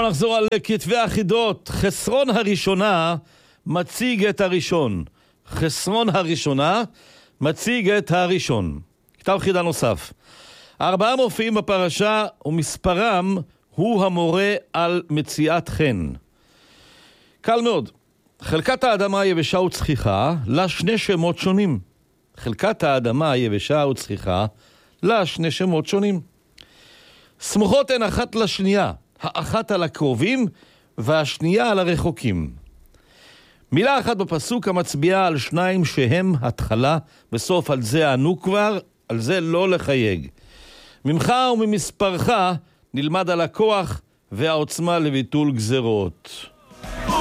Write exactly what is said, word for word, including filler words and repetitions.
נחזור על כתבי החידות. חסרון הראשונה מציג את הראשון. חסרון הראשונה מציג את הראשון. כתב חידה נוסף. ארבעה מופיעים בפרשה ומספרם הוא המורה על מציאת חן. קל מאוד. חלקת האדמה היבשה וצחיחה לה שני שמות שונים. חלקת האדמה היבשה וצחיחה לה שני שמות שונים. סמוכות הן אחת לשנייה, האחת על הקרובים והשנייה על הרחוקים. מילה אחת בפסוק המצביעה על שניים שהם התחלה, בסוף על זה ענו כבר, על זה לא לחייג. ממך וממספרך נלמד על הכוח והעוצמה לביטול גזרות.